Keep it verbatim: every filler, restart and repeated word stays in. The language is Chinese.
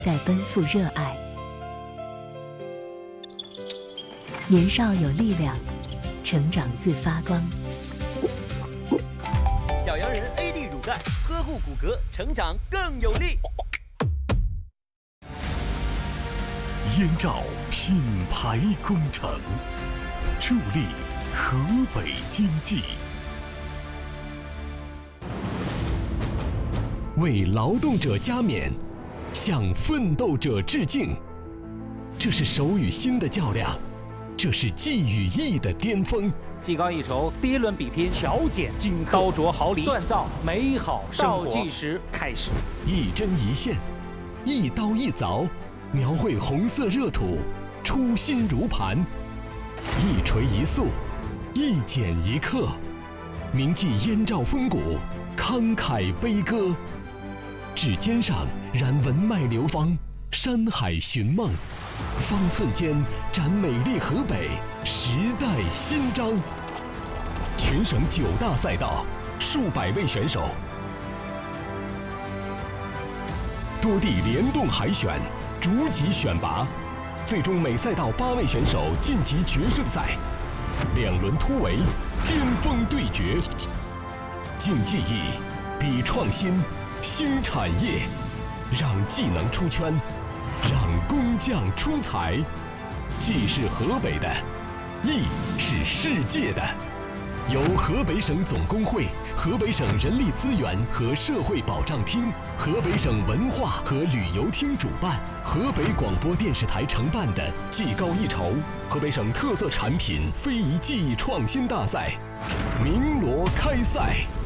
在奔赴热爱。年少有力量，成长自发光。 小羊人 A D 乳钙，呵护骨骼，成长更有力。 燕赵品牌工程，助力河北经济，为劳动者加冕，向奋斗者致敬。这是手与心的较量，这是技与艺的巅峰。 技高一筹，第一轮比拼，巧剪金刻，刀琢毫厘，锻造美好生活。倒计时开始， 一针一线，一刀一凿，描绘红色热土，初心如磐；一锤一塑，一剪一刻，铭记燕赵风骨，慷慨悲歌。指尖上燃文脉流芳，山海寻梦，方寸间展美丽河北，时代新章。全省九大赛道，数百位选手，多地联动海选，逐级选拔，最终每赛道八位选手晋级决胜赛，两轮突围，巅峰对决。竞技艺，比创新，新产业，让技能出圈，让工匠出彩。技是河北的，艺是世界的。由河北省总工会、河北省人力资源和社会保障厅、河北省文化和旅游厅主办，河北广播电视台承办的技高一筹河北省特色产品非遗技艺创新大赛鸣锣开赛。